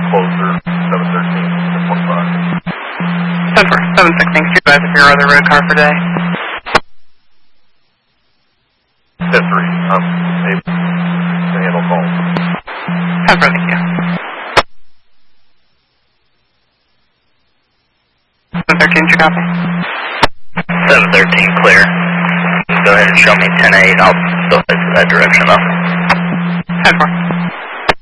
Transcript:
closer, 713, 1045. 7-4, 7-6, thanks to you guys if you're on the road car for today. 10-3, maybe to handle calls. 10-4, thank you. 713, did you copy? 713, clear. Go ahead and show me 10-8, I'll go ahead to that direction though. 10-4.